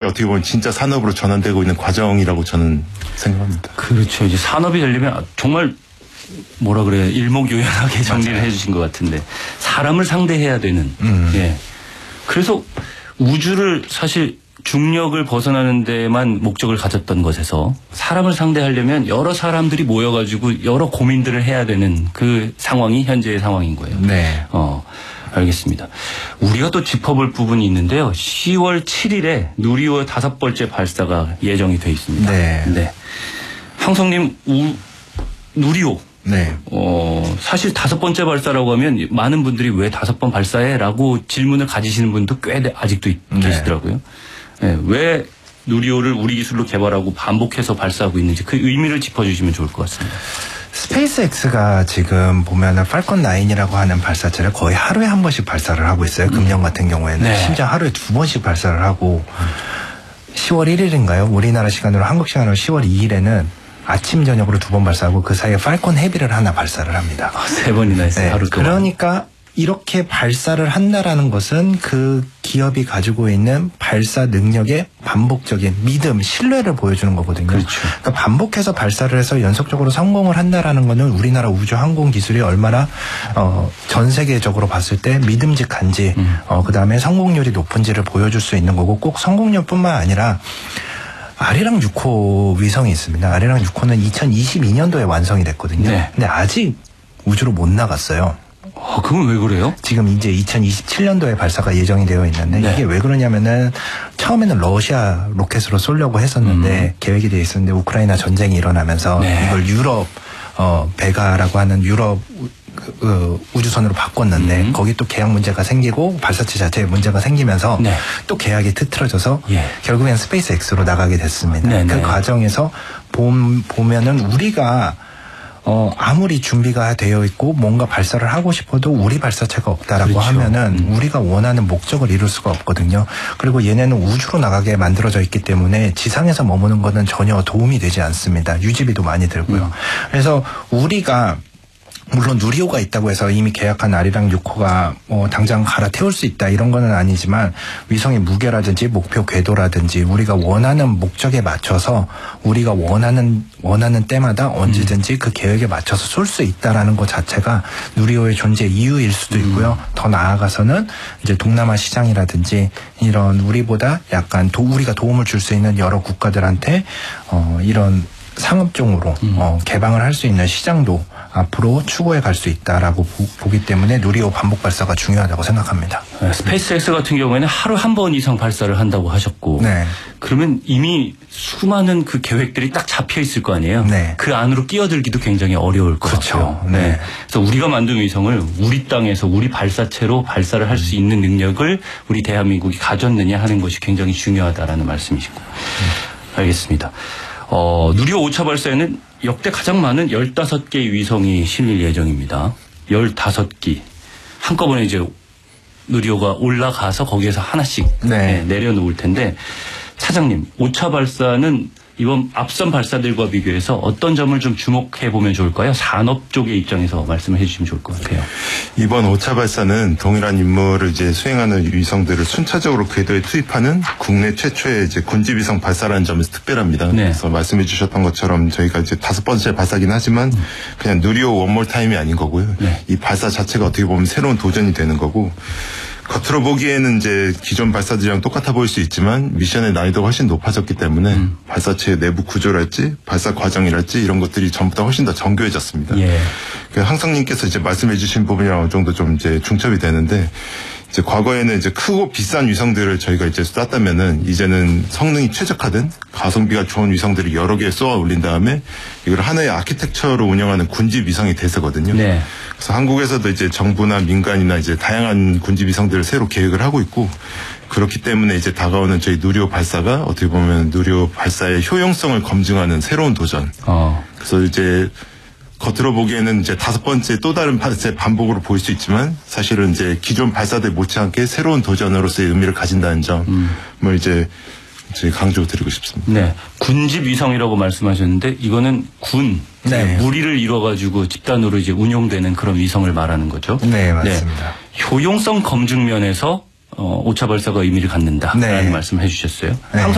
어떻게 보면 진짜 산업으로 전환되고 있는 과정이라고 저는 생각합니다. 그렇죠. 이제 산업이 되려면 정말 뭐라 그래요? 일목요연하게 정리를 해주신 것 같은데 사람을 상대해야 되는. 예. 그래서 우주를 사실 중력을 벗어나는 데만 목적을 가졌던 것에서 사람을 상대하려면 여러 사람들이 모여가지고 여러 고민들을 해야 되는 그 상황이 현재의 상황인 거예요. 네. 알겠습니다. 우리가 또 짚어볼 부분이 있는데요. 10월 7일에 누리호 5번째 발사가 예정이 돼 있습니다. 네. 네. 황성님, 누리호. 네. 사실 5번째 발사라고 하면 많은 분들이 왜 5번 발사해? 라고 질문을 가지시는 분도 꽤 아직도 계시더라고요. 네. 왜 누리호를 우리 기술로 개발하고 반복해서 발사하고 있는지 그 의미를 짚어주시면 좋을 것 같습니다. 스페이스X가 지금 보면은 팔콘 9이라고 하는 발사체를 거의 하루에 한 번씩 발사를 하고 있어요. 금년 같은 경우에는. 네. 심지어 하루에 2번씩 발사를 하고 10월 1일인가요? 우리나라 시간으로 한국 시간으로 10월 2일에는 아침 저녁으로 2번 발사하고 그 사이에 팔콘 헤비를 하나 발사를 합니다. 3번이나 했어요. 네. 하루 동안. 그러니까 이렇게 발사를 한다라는 것은 그 기업이 가지고 있는 발사 능력의 반복적인 믿음, 신뢰를 보여주는 거거든요. 그렇죠. 그러니까 반복해서 발사를 해서 연속적으로 성공을 한다라는 거는 우리나라 우주 항공 기술이 얼마나 전 세계적으로 봤을 때 믿음직한지, 그다음에 성공률이 높은지를 보여줄 수 있는 거고, 꼭 성공률뿐만 아니라 아리랑 6호 위성이 있습니다. 아리랑 6호는 2022년도에 완성이 됐거든요. 네. 근데 아직 우주로 못 나갔어요. 그건 왜 그래요? 지금 이제 2027년도에 발사가 예정이 되어 있는데 네. 이게 왜 그러냐면은 처음에는 러시아 로켓으로 쏘려고 했었는데 계획이 되어 있었는데 우크라이나 전쟁이 일어나면서 네. 이걸 유럽 베가라고 하는 유럽 우주선으로 바꿨는데 거기 또 계약 문제가 생기고 발사체 자체에 문제가 생기면서 네. 또 계약이 트트러져서 예. 결국엔 스페이스X로 나가게 됐습니다. 네, 그 네. 과정에서 보면은 우리가 아무리 준비가 되어 있고 뭔가 발사를 하고 싶어도 우리 발사체가 없다라고 그렇죠. 하면은 우리가 원하는 목적을 이룰 수가 없거든요. 그리고 얘네는 우주로 나가게 만들어져 있기 때문에 지상에서 머무는 거는 전혀 도움이 되지 않습니다. 유지비도 많이 들고요. 그래서 우리가 물론 누리호가 있다고 해서 이미 계약한 아리랑 6호가 당장 갈아태울 수 있다 이런 거는 아니지만 위성의 무게라든지 목표 궤도라든지 우리가 원하는 목적에 맞춰서 우리가 원하는 때마다 언제든지 그 계획에 맞춰서 쏠 수 있다라는 것 자체가 누리호의 존재 이유일 수도 있고요. 더 나아가서는 이제 동남아 시장이라든지 이런 우리보다 약간 우리가 도움을 줄 수 있는 여러 국가들한테 이런 상업종으로 개방을 할 수 있는 시장도 앞으로 추구해 갈 수 있다라고 보기 때문에 누리호 반복 발사가 중요하다고 생각합니다. 스페이스X 같은 경우에는 하루 한 번 이상 발사를 한다고 하셨고 네. 그러면 이미 수많은 그 계획들이 딱 잡혀 있을 거 아니에요. 네. 그 안으로 끼어들기도 굉장히 어려울 것 그렇죠. 같아요. 네. 그래서 우리가 만든 위성을 우리 땅에서 우리 발사체로 발사를 할 수 있는 능력을 우리 대한민국이 가졌느냐 하는 것이 굉장히 중요하다라는 말씀이시고. 알겠습니다. 누리호 5차 발사에는 역대 가장 많은 15개의 위성이 실릴 예정입니다. 15기. 한꺼번에 이제 누리호가 올라가서 거기에서 하나씩 네. 내려놓을 텐데 차장님 5차 발사는 이번 앞선 발사들과 비교해서 어떤 점을 좀 주목해 보면 좋을까요? 산업 쪽의 입장에서 말씀을 해주시면 좋을 것 같아요. 이번 5차 발사는 동일한 임무를 이제 수행하는 위성들을 순차적으로 궤도에 투입하는 국내 최초의 이제 군집 위성 발사라는 점에서 특별합니다. 네. 그래서 말씀해 주셨던 것처럼 저희가 이제 5번째 발사긴 하지만 그냥 누리호 원몰 타임이 아닌 거고요. 네. 이 발사 자체가 어떻게 보면 새로운 도전이 되는 거고 겉으로 보기에는 이제 기존 발사들이랑 똑같아 보일 수 있지만 미션의 난이도가 훨씬 높아졌기 때문에 발사체의 내부 구조랄지 발사 과정이랄지 이런 것들이 전부터 훨씬 더 정교해졌습니다. 예. 항성님께서 이제 말씀해 주신 부분이랑 어느 정도 좀 이제 중첩이 되는데 이제 과거에는 이제 크고 비싼 위성들을 저희가 이제 쐈다면은 이제는 성능이 최적화된 가성비가 좋은 위성들을 여러 개 쏘아 올린 다음에 이걸 하나의 아키텍처로 운영하는 군집 위성이 대세거든요. 네. 그래서 한국에서도 이제 정부나 민간이나 이제 다양한 군집 위성들을 새로 계획을 하고 있고 그렇기 때문에 이제 다가오는 저희 누리호 발사가 어떻게 보면 누리호 발사의 효용성을 검증하는 새로운 도전. 그래서 이제 겉으로 보기에는 이제 5번째 또 다른 발사의 반복으로 보일 수 있지만 사실은 이제 기존 발사들 못지않게 새로운 도전으로서의 의미를 가진다는 점을 이제 강조드리고 싶습니다. 네. 군집 위성이라고 말씀하셨는데 이거는 네. 무리를 이뤄가지고 집단으로 이제 운용되는 그런 위성을 말하는 거죠. 네, 맞습니다. 네. 효용성 검증 면에서 5차 발사가 의미를 갖는다라는 네. 말씀을 해주셨어요. 네.